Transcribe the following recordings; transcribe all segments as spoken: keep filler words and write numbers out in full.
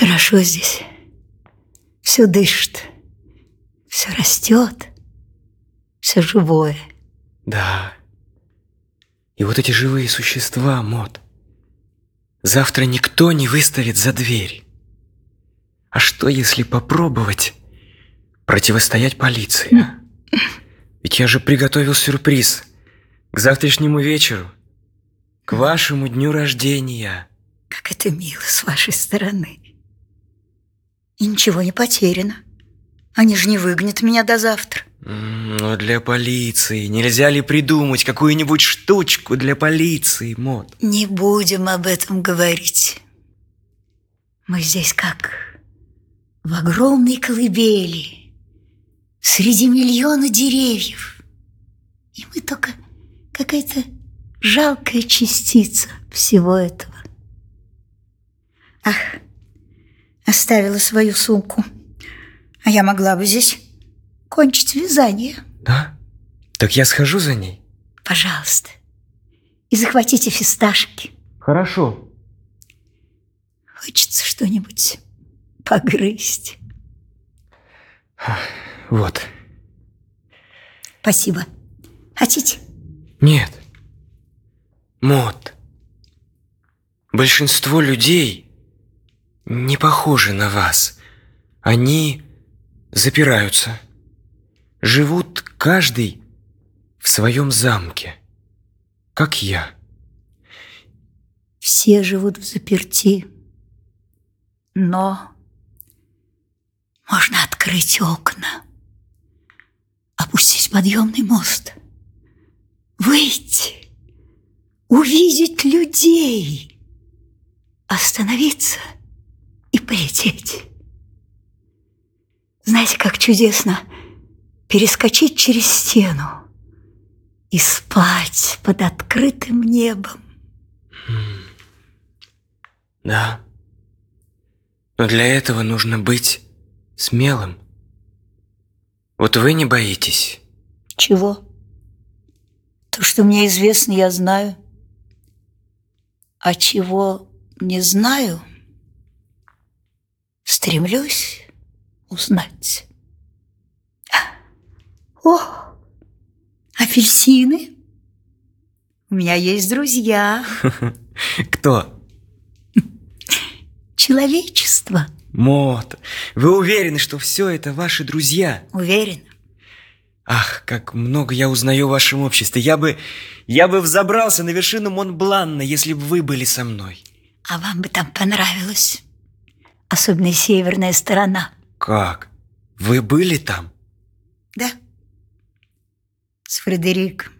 Хорошо здесь. Все дышит, все растет, все живое. Да. И вот эти живые существа, Мот, завтра никто не выставит за дверь. А что, если попробовать противостоять полиции? А? Ведь я же приготовил сюрприз к завтрашнему вечеру, к вашему дню рождения. Как это мило с вашей стороны. И ничего не потеряно. Они же не выгонят меня до завтра. Но для полиции нельзя ли придумать какую-нибудь штучку для полиции, Мот? Не будем об этом говорить. Мы здесь как в огромной колыбели, среди миллиона деревьев. И мы только какая-то жалкая частица всего этого. Ах, оставила свою сумку. А я могла бы здесь кончить вязание. Да? Так я схожу за ней? Пожалуйста. И захватите фисташки. Хорошо. Хочется что-нибудь погрызть. Вот. Спасибо. Хотите? Нет. Мот, большинство людей не похожи на вас. Они запираются. Живут каждый в своем замке, как я. Все живут взаперти, но можно открыть окна, опустить подъемный мост, выйти, увидеть людей, остановиться и полететь. Знаете, как чудесно перескочить через стену и спать под открытым небом. Да. Но для этого нужно быть смелым. Вот вы не боитесь? Чего? То, что мне известно, я знаю. А чего не знаю, стремлюсь узнать. О, апельсины. У меня есть друзья. Кто? Человечество. Мот, вы уверены, что все это ваши друзья? Уверена. Ах, как много я узнаю в вашем обществе. Я бы, я бы взобрался на вершину Монблана, если бы вы были со мной. А вам бы там понравилось. Особенно северная сторона. Как? Вы были там? Да. С Фредериком.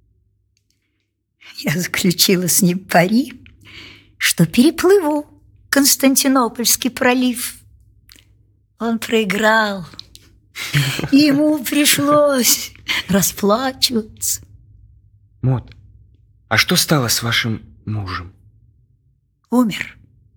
Я заключила с ним пари, что переплыву Константинопольский пролив. Он проиграл. И ему пришлось расплачиваться. Мот, а что стало с вашим мужем? Умер.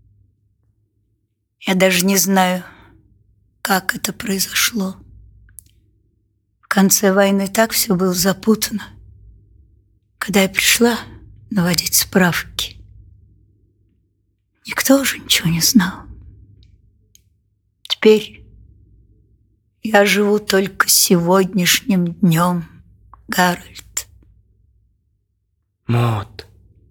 Я даже не знаю, как это произошло. В конце войны так все было запутано. Когда я пришла наводить справки, никто уже ничего не знал. Теперь я живу только сегодняшним днем, Гарольд. Мот,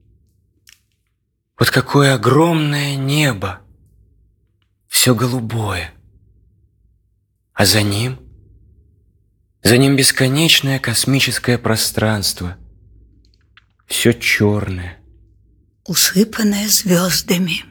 вот какое огромное небо, все голубое, а за ним, за ним бесконечное космическое пространство, все черное, усыпанное звездами.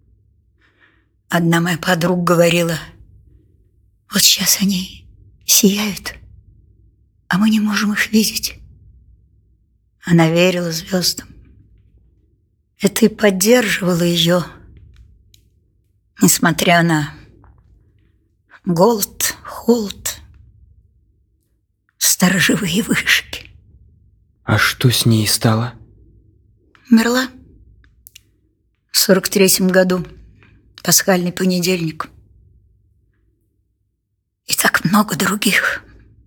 Одна моя подруга говорила: вот сейчас они сияют, а мы не можем их видеть. Она верила звездам. Это и поддерживало ее, несмотря на голод, холод, сторожевые вышки. А что с ней стало? Умерла в сорок третьем году, пасхальный понедельник. И так много других.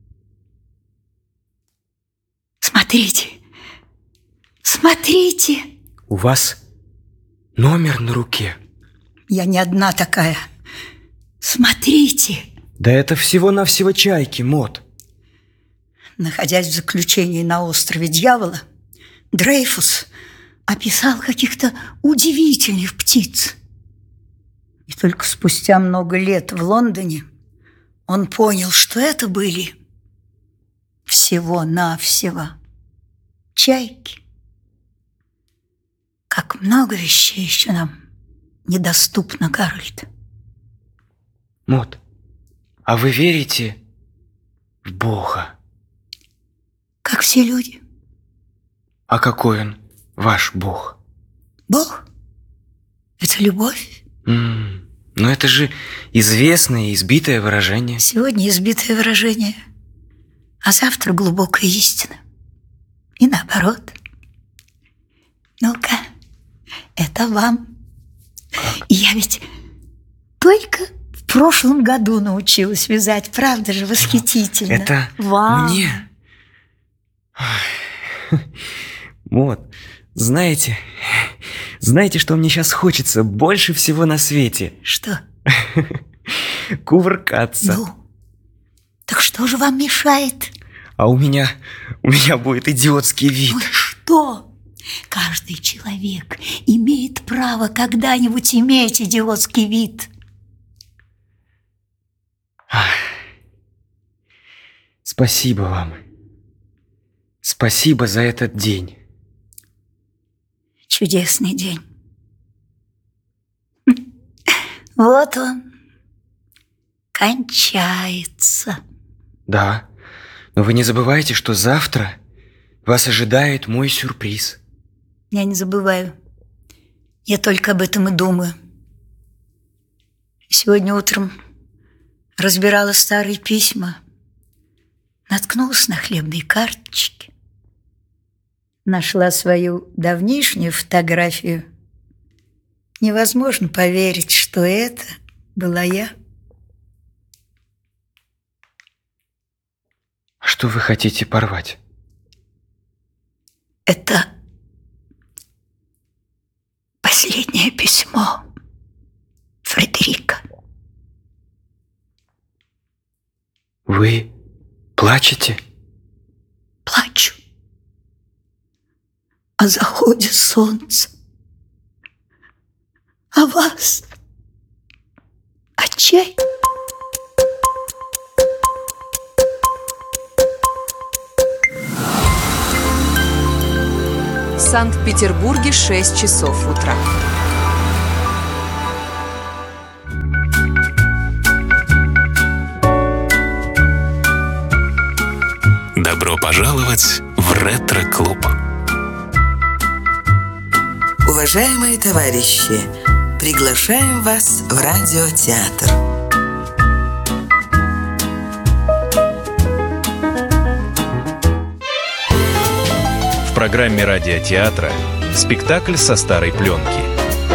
Смотрите, смотрите. У вас номер на руке? Я не одна такая. Смотрите. Да это всего-навсего чайки, Мот. Находясь в заключении на острове Дьявола, Дрейфус описал каких-то удивительных птиц. И только спустя много лет в Лондоне он понял, что это были всего-навсего чайки. Как много вещей еще нам недоступно, Гарольд. Мот, а вы верите в Бога? Как все люди. А какой он, ваш Бог? Бог – это любовь. М-м, но это же известное и избитое выражение. Сегодня избитое выражение, а завтра глубокая истина. И наоборот. Ну-ка, это вам. Как? Я ведь только в прошлом году научилась вязать. Правда же, восхитительно. Это вам. Мне? Вот, знаете, знаете, что мне сейчас хочется больше всего на свете? Что? Кувыркаться. Ну, так что же вам мешает? А у меня, у меня будет идиотский вид. Ну что? Каждый человек имеет право когда-нибудь иметь идиотский вид. Спасибо вам. Спасибо за этот день. Чудесный день. Вот он кончается. Да, но вы не забывайте, что завтра вас ожидает мой сюрприз. Я не забываю. Я только об этом и думаю. Сегодня утром разбирала старые письма, наткнулась на хлебные карточки, нашла свою давнишнюю фотографию. Невозможно поверить, что это была я. А что вы хотите порвать? Это последнее письмо Фредерика. Вы плачете? Плачу о заходе солнца, о вас, о чай. В Санкт-Петербурге шесть часов утра. Добро пожаловать в ретро-клуб. Уважаемые товарищи, приглашаем вас в радиотеатр. В программе радиотеатра спектакль со старой пленки.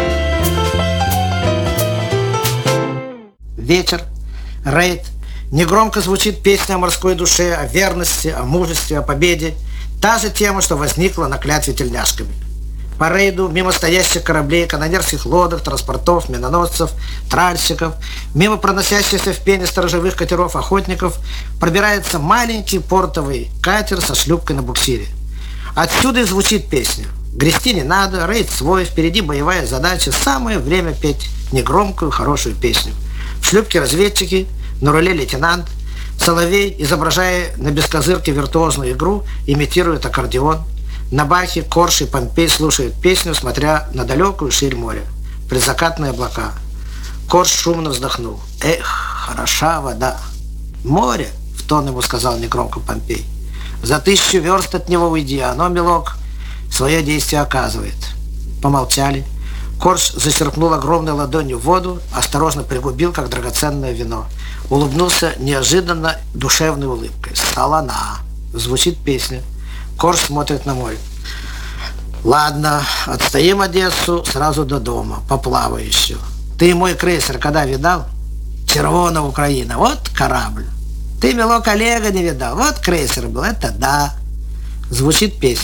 Вечер, рейд. Негромко звучит песня о морской душе, о верности, о мужестве, о победе. Та же тема, что возникла на клятве тельняшками. По рейду, мимо стоящих кораблей, канонерских лодок, транспортов, миноносцев, тральщиков, мимо проносящихся в пене сторожевых катеров охотников, пробирается маленький портовый катер со шлюпкой на буксире. Отсюда и звучит песня. Грести не надо, рейд свой, впереди боевая задача. Самое время петь негромкую, хорошую песню. В шлюпке разведчики, на руле лейтенант. Соловей, изображая на бескозырке виртуозную игру, имитирует аккордеон. На бахе Корж и Помпей слушают песню, смотря на далекую ширь моря. Предзакатные облака. Корж шумно вздохнул. Эх, хороша вода. Море, в тон ему сказал негромко Помпей. За тысячу верст от него уйди, оно, милок, свое действие оказывает. Помолчали. Корж зачерпнул огромной ладонью воду, осторожно пригубил, как драгоценное вино. Улыбнулся неожиданно душевной улыбкой. Стала она. Звучит песня. Корж смотрит на море. Ладно, отстоим Одессу сразу до дома, поплаваю еще. Ты мой крейсер когда видал? Червона Украина, вот корабль. Ты, милок, Олега не видал, вот крейсер был, это да. Звучит песня.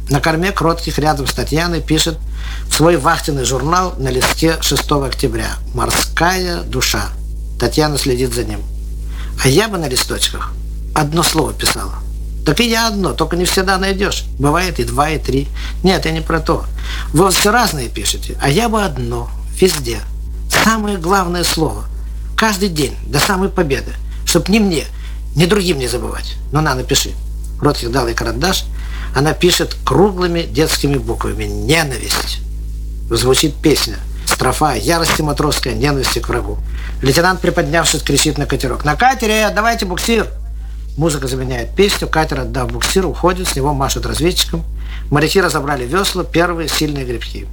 На корме Кротких рядом с Татьяной пишет в свой вахтенный журнал на листке шестого октября «Морская душа». Татьяна следит за ним. А я бы на листочках одно слово писала. Так и я одно, только не всегда найдешь. Бывает и два, и три. Нет, я не про то. Вы все разные пишете, а я бы одно, везде. Самое главное слово. Каждый день, до самой победы. Чтоб ни мне, ни другим не забывать. Ну на, напиши. Кротких дал ей карандаш. Она пишет круглыми детскими буквами «Ненависть». Звучит песня. Строфа ярости матросской, ненависти к врагу. Лейтенант, приподнявшись, кричит на катерок: «На катере, отдавайте буксир!» Музыка заменяет песню, катер, отдав буксир, уходит, с него машут разведчикам. Моряки разобрали весла, первые сильные гребки.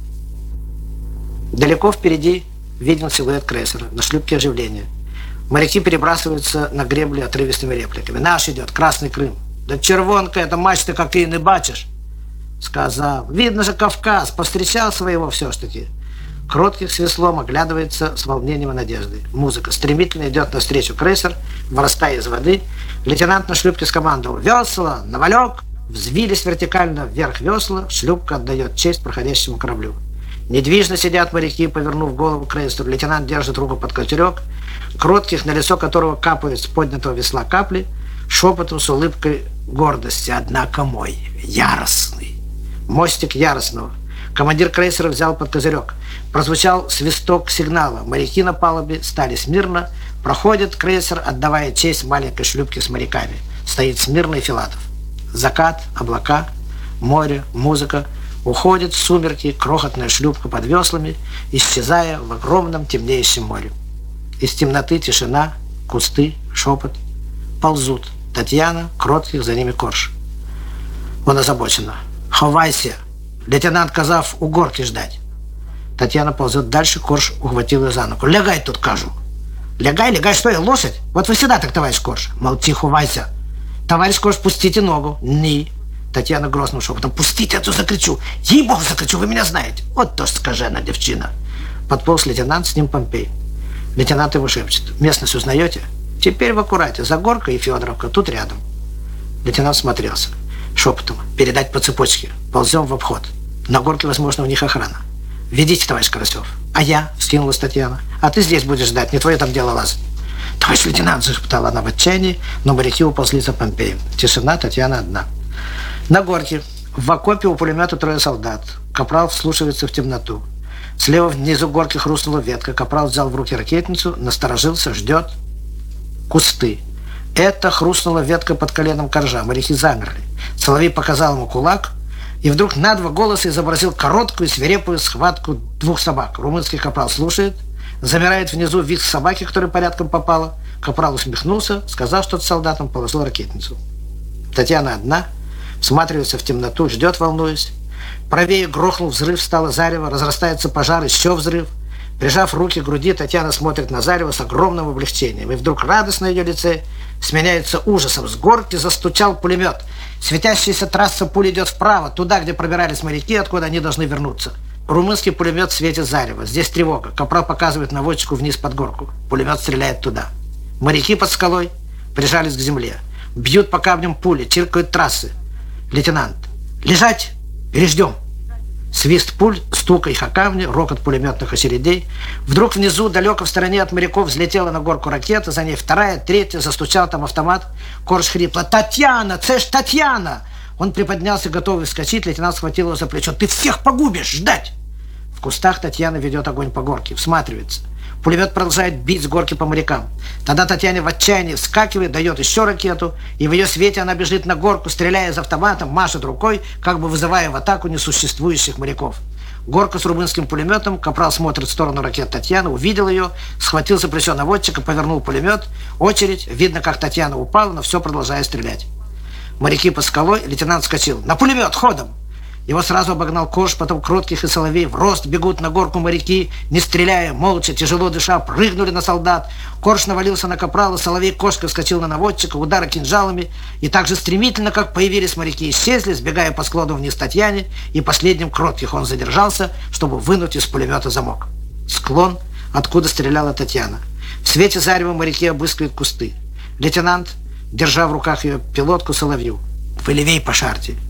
Далеко впереди виден силуэт крейсера, на шлюпке оживление. Моряки перебрасываются на гребли отрывистыми репликами. «Наш идет, Красный Крым!» «Да червонка, это мачта, как ты и не бачишь!» Сказал: «Видно же Кавказ, повстречал своего все-таки!» Кротких с веслом оглядывается с волнением и надеждой. Музыка. Стремительно идет навстречу крейсер, вырастая из воды. Лейтенант на шлюпке скомандовал: «Весла! Навалек!» Взвились вертикально вверх весла. Шлюпка отдает честь проходящему кораблю. Недвижно сидят моряки, повернув голову к крейсеру. Лейтенант держит руку под катерок. Кротких, на лицо которого капают с поднятого весла капли, шепотом с улыбкой гордости: «Однако мой, яростный». Мостик яростного. Командир крейсера взял под козырек. Прозвучал свисток сигнала. Моряки на палубе стали смирно. Проходит крейсер, отдавая честь маленькой шлюпке с моряками. Стоит смирно и Филатов. Закат, облака, море, музыка. Уходит в сумерки крохотная шлюпка под веслами, исчезая в огромном темнеющем море. Из темноты тишина, кусты, шепот. Ползут Татьяна, Кротких, за ними Корж. Он озабоченно: «Ховайся! Лейтенант казав у горки ждать». Татьяна ползет дальше, Корж ухватил ее за ногу. «Лягай тут, кажу». «Лягай, лягай, что я, лошадь? Вот вы всегда так, товарищ Корж». «Молчи, ховайся». «Товарищ Корж, пустите ногу». «Ни». Татьяна грозным шепотом: «Пустите, а то закричу. Ей-богу, закричу, вы меня знаете». «Вот то скажена девчина». Подполз лейтенант, с ним Помпей. Лейтенант его шепчет: «Местность узнаете?» «Теперь в аккурате. Загорка и Федоровка тут рядом». Лейтенант смотрелся. Шепотом: «Передать по цепочке. Ползем в обход. На горке, возможно, у них охрана. Ведите, товарищ Карасев». «А я?» — вскинулась Татьяна. «А ты здесь будешь ждать, не твое там дело лазать». «Товарищ лейтенант!» — зашептала она в отчаянии, но моряки уползли за Помпеем. Тишина, Татьяна одна. На горке. В окопе у пулемета трое солдат. Капрал вслушивается в темноту. Слева внизу горки хрустнула ветка. Капрал взял в руки ракетницу, насторожился, ждет. Кусты. Это хрустнула ветка под коленом Коржа. Моряки замерли. Соловей показал ему кулак и вдруг на два голоса изобразил короткую свирепую схватку двух собак. Румынский капрал слушает. Замирает внизу визг собаки, которая порядком попала. Капрал усмехнулся, сказав что-то солдатам, положил ракетницу. Татьяна одна, всматривается в темноту, ждет, волнуясь. Правее грохнул взрыв, стало зарево, разрастается пожар, еще взрыв. Прижав руки к груди, Татьяна смотрит на зарево с огромным облегчением. И вдруг радость на ее лице сменяется ужасом. С горки застучал пулемет. Светящаяся трасса пуль идет вправо, туда, где пробирались моряки, откуда они должны вернуться. Румынский пулемет светит зарево. Здесь тревога. Капрал показывает наводчику вниз под горку. Пулемет стреляет туда. Моряки под скалой прижались к земле. Бьют по камням пули, чиркают трассы. Лейтенант: «Лежать! Переждем!» Свист пуль, стук их о камни, рокот пулеметных очередей. Вдруг внизу, далеко в стороне от моряков, взлетела на горку ракета, за ней вторая, третья, застучал там автомат. Корж хрипло: «Татьяна! Це ж Татьяна!» Он приподнялся, готовый вскочить. Лейтенант схватил его за плечо: «Ты всех погубишь! Ждать!» В кустах Татьяна ведет огонь по горке, всматривается. Пулемет продолжает бить с горки по морякам. Тогда Татьяна в отчаянии вскакивает, дает еще ракету, и в ее свете она бежит на горку, стреляя из автомата, машет рукой, как бы вызывая в атаку несуществующих моряков. Горка с румынским пулеметом. Капрал смотрит в сторону ракет Татьяны, увидел ее, схватил за плечо наводчика, повернул пулемет. Очередь. Видно, как Татьяна упала, но все продолжает стрелять. Моряки под скалой. Лейтенант вскочил: «На пулемет! Ходом!» Его сразу обогнал Корж, потом Кротких и Соловей. В рост бегут на горку моряки, не стреляя, молча, тяжело дыша, прыгнули на солдат. Корж навалился на Капрала, Соловей кошкой вскочил на наводчика, удары кинжалами. И так же стремительно, как появились моряки, исчезли, сбегая по склону вниз Татьяне. И последним Кротких он задержался, чтобы вынуть из пулемета замок. Склон, откуда стреляла Татьяна. В свете зарева моряки обыскивают кусты. Лейтенант, держа в руках ее пилотку, Соловью: «Вы левей пошарьте».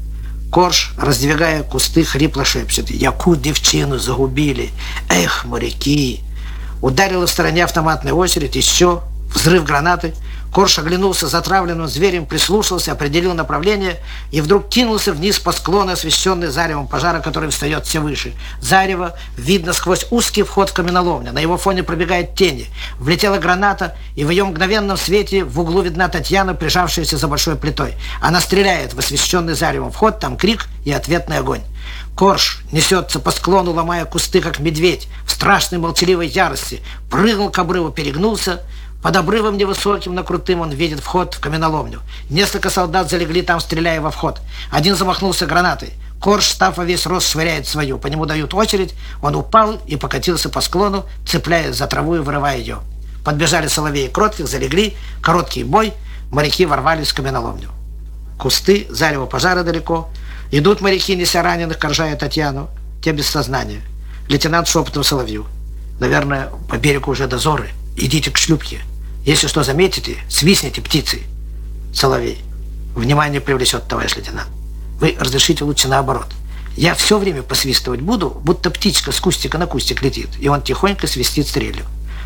Корж, раздвигая кусты, хрипло шепчет: «Яку девчину загубили! Эх, моряки!» Ударила в стороне автоматная очередь, еще взрыв гранаты. Корж оглянулся затравленным зверем, прислушался, определил направление и вдруг кинулся вниз по склону, освещенный заревом пожара, который встает все выше. Зарево видно сквозь узкий вход в каменоломню. На его фоне пробегают тени. Влетела граната, и в ее мгновенном свете в углу видна Татьяна, прижавшаяся за большой плитой. Она стреляет в освещенный заревом вход, там крик и ответный огонь. Корж несется по склону, ломая кусты, как медведь, в страшной молчаливой ярости. Прыгнул к обрыву, перегнулся. Под обрывом невысоким, но крутым он видит вход в каменоломню. Несколько солдат залегли там, стреляя во вход. Один замахнулся гранатой. Корж, став во весь рост, швыряет свою. По нему дают очередь. Он упал и покатился по склону, цепляясь за траву и вырывая ее. Подбежали Соловей и Кротких, залегли. Короткий бой. Моряки ворвались в каменоломню. Кусты, зарево пожара далеко. Идут моряки, неся раненых, Коржа и Татьяну. Те без сознания. Лейтенант шепотом Соловью: «Наверное, по берегу уже дозоры. Идите к шлюпке. Если что заметите, свистните птицей». Соловей: «Внимание привлечет, товарищ лейтенант. Вы разрешите лучше наоборот. Я все время посвистывать буду, будто птичка с кустика на кустик летит, и он тихонько свистит стрелью.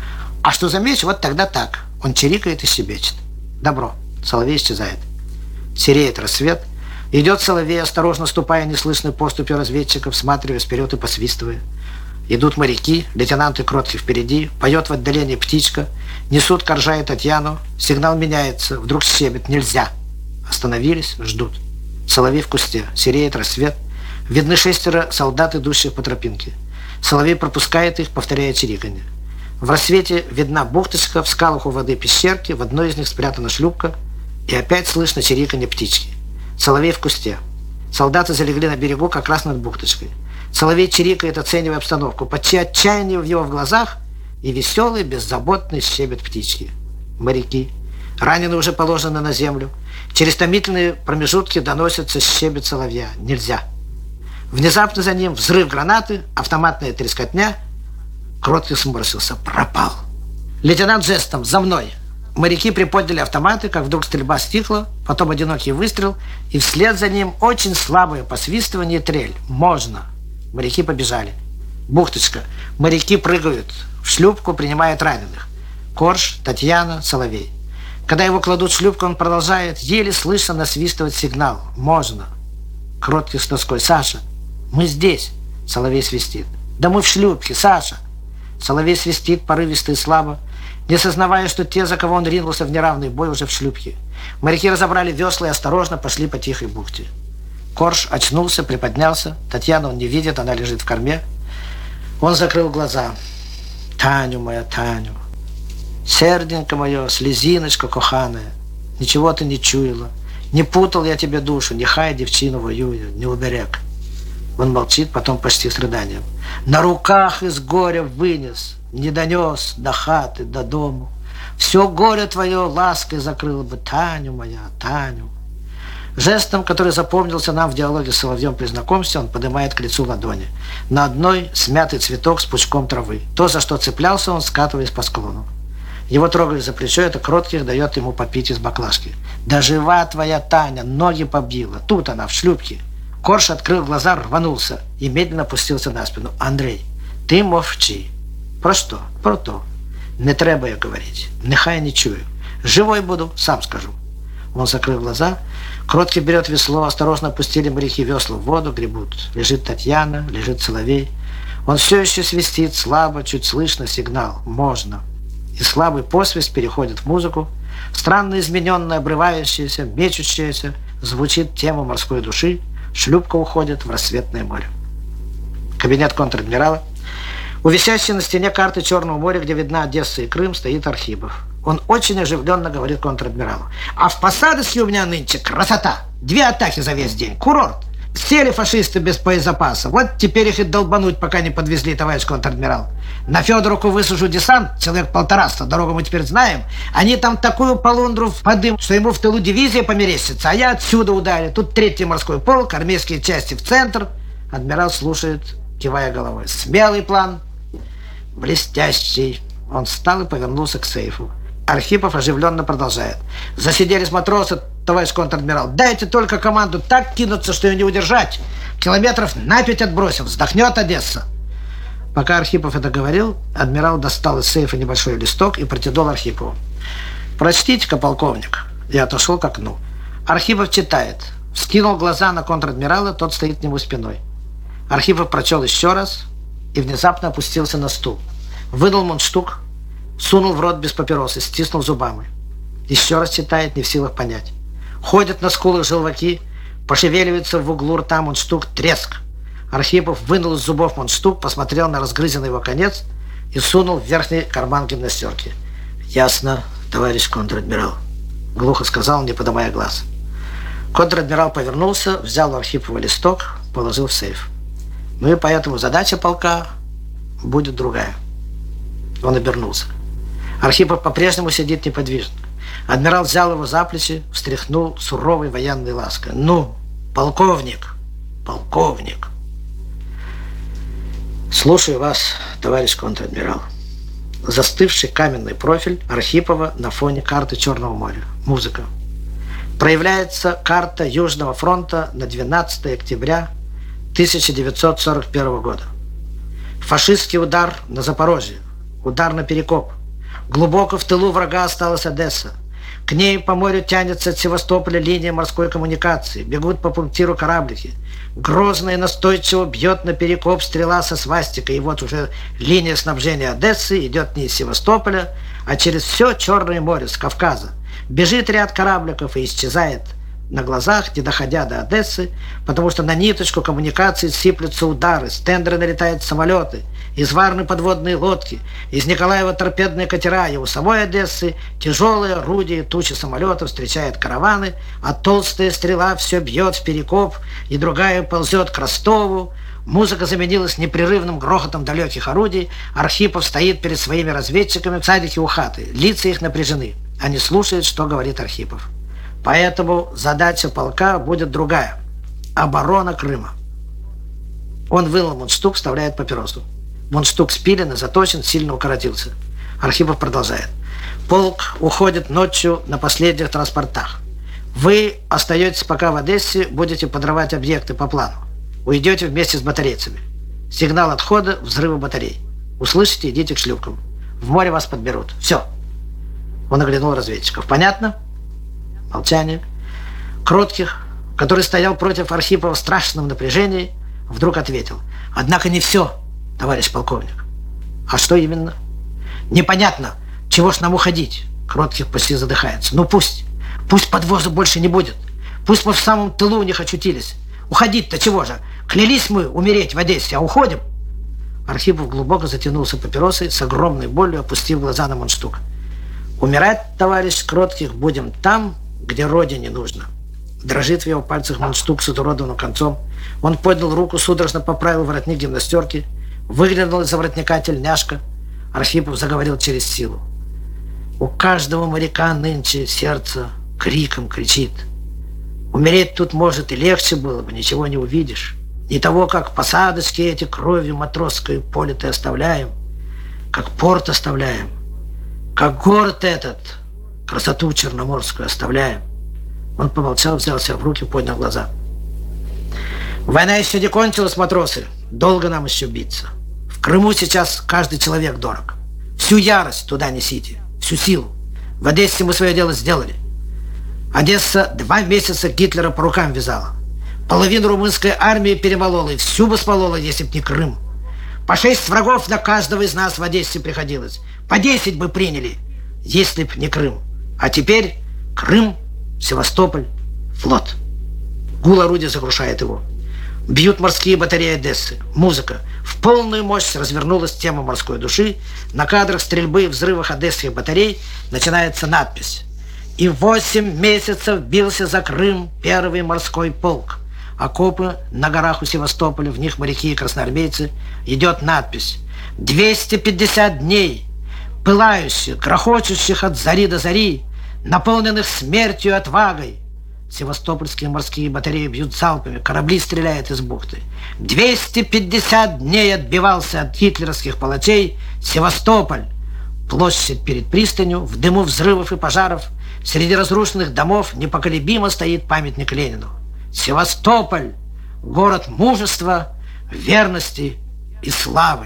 А что замечу, вот тогда так». Он чирикает и щебечет. «Добро». Соловей исчезает. Сереет рассвет. Идет Соловей, осторожно ступая неслышной поступью разведчика, всматриваясь вперед и посвистывая. Идут моряки, лейтенант и Кроткий впереди, поет в отдалении птичка, несут Коржа и Татьяну, сигнал меняется, вдруг щебет: «Нельзя!» Остановились, ждут. Соловей в кусте, сереет рассвет, видны шестеро солдат, идущих по тропинке. Соловей пропускает их, повторяя чириканье. В рассвете видна бухточка, в скалах у воды пещерки, в одной из них спрятана шлюпка, и опять слышно чириканье птички. Соловей в кусте. Солдаты залегли на берегу, как раз над бухточкой. Соловей чирикает, оценивая обстановку, почти отчаяние в его в глазах и веселый, беззаботный щебет птички. Моряки. Раненые уже положены на землю. Через томительные промежутки доносится щебет соловья. «Нельзя!» Внезапно за ним взрыв гранаты, автоматная трескотня. Кроткий сморщился. «Пропал!» Лейтенант жестом: «За мной!» Моряки приподняли автоматы, как вдруг стрельба стихла, потом одинокий выстрел, и вслед за ним очень слабое посвистывание и трель. «Можно!» Моряки побежали. Бухточка. Моряки прыгают. В шлюпку принимают раненых. Корж, Татьяна, Соловей. Когда его кладут в шлюпку, он продолжает еле слышно насвистывать сигнал. «Можно!» Кроткий с тоской: «Саша, мы здесь!» Соловей свистит: «Да мы в шлюпке, Саша!» Соловей свистит порывисто и слабо, не сознавая, что те, за кого он ринулся в неравный бой, уже в шлюпке. Моряки разобрали весла и осторожно пошли по тихой бухте. Корж очнулся, приподнялся. Татьяну он не видит, она лежит в корме. Он закрыл глаза. «Таню моя, Таню, серденько мое, слезиночка коханая, ничего ты не чуяла, не путал я тебе душу, нехай девчину воюю, не уберег». Он молчит, потом почти с рыданием: «На руках из горя вынес, не донес до хаты, до дому. Все горе твое лаской закрыло бы, Таню моя, Таню». Жестом, который запомнился нам в диалоге с Соловьем при знакомстве, он поднимает к лицу ладони. На одной смятый цветок с пучком травы. То, за что цеплялся он, скатываясь по склону. Его трогали за плечо, это Кротких дает ему попить из баклажки. «Да жива твоя Таня, ноги побила. Тут она, в шлюпке». Корж открыл глаза, рванулся и медленно опустился на спину. «Андрей, ти мовчи». «Про що? Про то. Не треба я говорить. Нехай не чую. Живой буду, сам скажу». Он закрыл глаза. Кроткий берет весло, осторожно опустили моряки весла в воду, гребут. Лежит Татьяна, лежит Соловей. Он все еще свистит, слабо, чуть слышно сигнал: «Можно». И слабый посвист переходит в музыку. Странно измененная, обрывающаяся, мечущаяся, звучит тема морской души. Шлюпка уходит в рассветное море. Кабинет контр-адмирала. У висящей на стене карты Черного моря, где видна Одесса и Крым, стоит Архипов. Он очень оживленно говорит контр-адмиралу: «А в Посадске у меня нынче красота! Две атаки за весь день. Курорт! Сели фашисты без боезапаса. Вот теперь их и долбануть, пока не подвезли, товарищ контр-адмирал. На Федоровку высажу десант, человек полтораста, дорогу мы теперь знаем. Они там такую полундру впадым, что ему в тылу дивизия померещится, а я отсюда ударю. Тут третий морской полк, армейские части в центр». Адмирал слушает, кивая головой. «Смелый план, блестящий». Он встал и повернулся к сейфу. Архипов оживленно продолжает: «Засиделись матросы, товарищ контр-адмирал. Дайте только команду так кинуться, что ее не удержать. Километров на пять отбросим, вздохнет Одесса. Пока Архипов это говорил, адмирал достал из сейфа небольшой листок и протянул Архипову. «Прочтите-ка, полковник». Я отошел к окну. Архипов читает. Вскинул глаза на контр-адмирала, тот стоит к нему спиной. Архипов прочел еще раз и внезапно опустился на стул. Выдал мундштук, сунул в рот без папиросы, стиснул зубами. Еще раз читает, не в силах понять. Ходят на скулах желваки, пошевеливается в углу рта мундштук, треск. Архипов вынул из зубов мундштук, посмотрел на разгрызенный его конец и сунул в верхний карман гимнастерки. «Ясно, товарищ контр-адмирал», — глухо сказал, не поднимая глаз. Контр-адмирал повернулся, взял у Архипова листок, положил в сейф. «Ну и поэтому задача полка будет другая». Он обернулся. Архипов по-прежнему сидит неподвижно. Адмирал взял его за плечи, встряхнул суровой военной лаской. «Ну, полковник, полковник!» «Слушаю вас, товарищ контр-адмирал». Застывший каменный профиль Архипова на фоне карты Черного моря. Музыка. Проявляется карта Южного фронта на двенадцатое октября тысяча девятьсот сорок первого года. Фашистский удар на Запорожье. Удар на Перекоп. Глубоко в тылу врага осталась Одесса. К ней по морю тянется от Севастополя линия морской коммуникации. Бегут по пунктиру кораблики. Грозно и настойчиво бьет на Перекоп стрела со свастикой. И вот уже линия снабжения Одессы идет не из Севастополя, а через все Черное море, с Кавказа. Бежит ряд корабликов и исчезает на глазах, не доходя до Одессы, потому что на ниточку коммуникации сыплются удары, с тендера налетают самолеты, из Варны подводные лодки, из Николаева торпедные катера, и у самой Одессы тяжелые орудия, тучи самолетов встречают караваны, а толстая стрела все бьет в Перекоп, и другая ползет к Ростову. Музыка заменилась непрерывным грохотом далеких орудий. Архипов стоит перед своими разведчиками в садике у хаты. Лица их напряжены. Они слушают, что говорит Архипов. Поэтому задача полка будет другая. Оборона Крыма. Он вынул мундштук, вставляет папиросу. Мундштук спилен и заточен, сильно укоротился. Архипов продолжает. Полк уходит ночью на последних транспортах. Вы остаетесь пока в Одессе, будете подрывать объекты по плану. Уйдете вместе с батарейцами. Сигнал отхода, взрыва батарей. Услышите, идите к шлюпкам. В море вас подберут. Все. Он оглянул разведчиков. Понятно? Молчание. Кротких, который стоял против Архипова в страшном напряжении, вдруг ответил. Однако не все, товарищ полковник. А что именно? Непонятно. Чего ж нам уходить? Кротких почти задыхается. Ну пусть. Пусть подвоза больше не будет. Пусть мы в самом тылу у них очутились. Уходить-то чего же? Клялись мы умереть в Одессе, а уходим? Архипов глубоко затянулся папиросой, с огромной болью опустив глаза на мундштук. Умирать, товарищ Кротких, будем там, где родине нужно. Дрожит в его пальцах мундштук с изуродованным концом. Он поднял руку, судорожно поправил воротник гимнастерки. Выглянул из-за воротника тельняшка. Архипов заговорил через силу. У каждого моряка нынче сердце криком кричит. Умереть тут, может, и легче было бы, ничего не увидишь. Не того, как посадочки эти кровью матросской поле ты оставляем, как порт оставляем, как город этот, красоту черноморскую оставляем. Он помолчал, взял себя в руки, поднял глаза. Война еще не кончилась, матросы. Долго нам еще биться. В Крыму сейчас каждый человек дорог. Всю ярость туда несите, всю силу. В Одессе мы свое дело сделали. Одесса два месяца Гитлера по рукам вязала. Половину румынской армии перемолола, и всю бы смолола, если б не Крым. По шесть врагов на каждого из нас в Одессе приходилось. По десять бы приняли, если б не Крым. А теперь Крым, Севастополь, флот. Гул орудия заглушает его. Бьют морские батареи Одессы. Музыка. В полную мощь развернулась тема морской души. На кадрах стрельбы и взрывах одесских батарей начинается надпись. И восемь месяцев бился за Крым первый морской полк. Окопы на горах у Севастополя, в них моряки и красноармейцы. Идет надпись. двести пятьдесят дней, пылающих, грохочущих от зари до зари, наполненных смертью и отвагой. Севастопольские морские батареи бьют залпами, корабли стреляют из бухты. двести пятьдесят дней отбивался от гитлеровских палачей Севастополь. Площадь перед пристанью, в дыму взрывов и пожаров, Среди разрушенных домов непоколебимо стоит памятник Ленину. Севастополь – город мужества, верности и славы.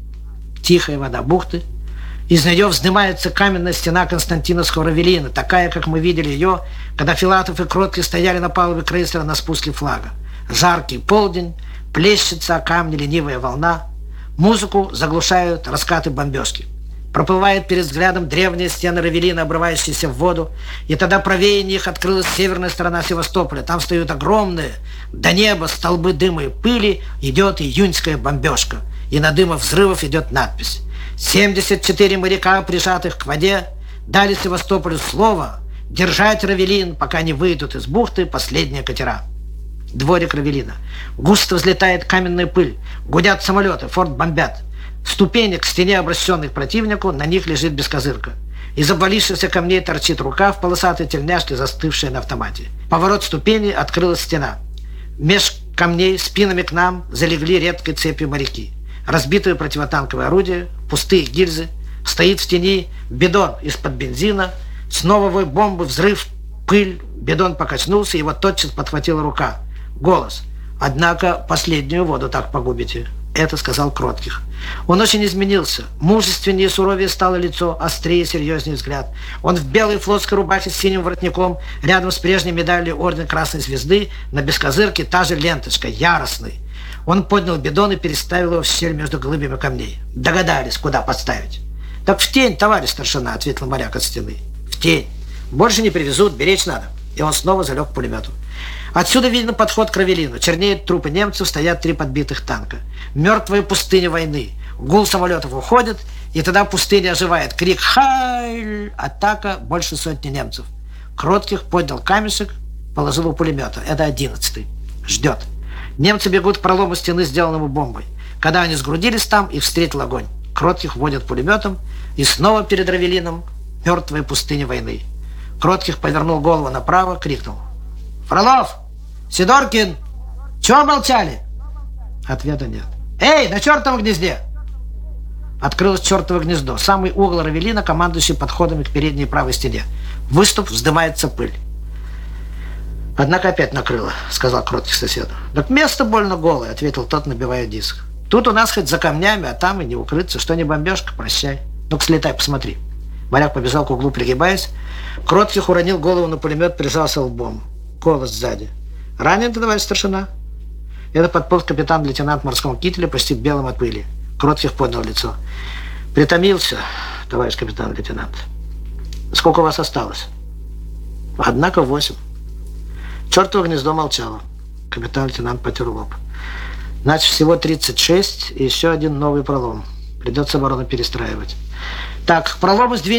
Тихая вода бухты. Из нее вздымается каменная стена Константиновского Равелина, такая, как мы видели ее, когда Филатов и Кроткий стояли на палубе крейсера на спуске флага. Жаркий полдень, плещется о камни ленивая волна. Музыку заглушают раскаты бомбежки. Проплывает перед взглядом древние стены Равелина, обрывающиеся в воду, и тогда правее них открылась северная сторона Севастополя. Там стоят огромные, до неба столбы дыма и пыли, идет июньская бомбежка, и на дыма взрывов идет надпись. семьдесят четыре моряка, прижатых к воде, дали Севастополю слово держать Равелин, пока не выйдут из бухты последние катера. Дворик Равелина. Густо взлетает каменная пыль, гудят самолеты, форт бомбят. Ступени к стене, обращенной к противнику, на них лежит бескозырка. Из обвалившихся камней торчит рука в полосатой тельняшке, застывшая на автомате. Поворот ступени, открылась стена. Меж камней спинами к нам залегли редкой цепью моряки. Разбитое противотанковое орудие, пустые гильзы. Стоит в тени бидон из-под бензина. Снова вой бомбы, взрыв, пыль. Бидон покачнулся, его тотчас подхватила рука. Голос. «Однако последнюю воду так погубите». Это сказал Кротких. Он очень изменился. Мужественнее и суровее стало лицо, острее и серьезнее взгляд. Он в белой флотской рубахе с синим воротником, рядом с прежней медалью орден Красной Звезды, на бескозырке та же ленточка, яростный. Он поднял бидон и переставил его в щель между глыбами камней. Догадались, куда подставить. «Так в тень, товарищ старшина», — ответил моряк от стены. «В тень. Больше не привезут, беречь надо». И он снова залег к пулемету. Отсюда видно подход к Равелину. Чернеют трупы немцев, стоят три подбитых танка. Мертвая пустыня войны. Гул самолетов уходит, и тогда пустыня оживает. Крик «Хайль!» Атака, больше сотни немцев. Кротких поднял камешек, положил у пулемета. Это одиннадцатый. Ждет. Немцы бегут к пролому стены, сделанному бомбой. Когда они сгрудились там, их встретил огонь. Кротких водят пулеметом, и снова перед Равелином мертвая пустыня войны. Кротких повернул голову направо, крикнул: «Фролов! Сидоркин! Чего молчали?» Ответа нет. «Эй, на чертовом гнезде!» Открылось чертово гнездо. Самый угол Равелина, командующий подходами к передней правой стене. Выступ, вздымается пыль. «Однако опять накрыло», — сказал Кротких соседу. «Так место больно голое», — ответил тот, набивая диск. «Тут у нас хоть за камнями, а там и не укрыться. Что не бомбежка, прощай. Ну-ка слетай, посмотри». Моряк побежал к углу, пригибаясь. Кротких уронил голову на пулемет, прижался лбом. Голос сзади. «Ранен ты, товарищ старшина?» Это подполз капитан-лейтенант в морском кителе, почти белым от пыли. Кротких поднял лицо. «Притомился, товарищ капитан-лейтенант. Сколько у вас осталось?» «Однако восемь». Чертово гнездо молчало. Капитан-лейтенант потер лоб. «Значит, всего тридцать шесть и еще один новый пролом. Придется оборону перестраивать. Так, пролом из две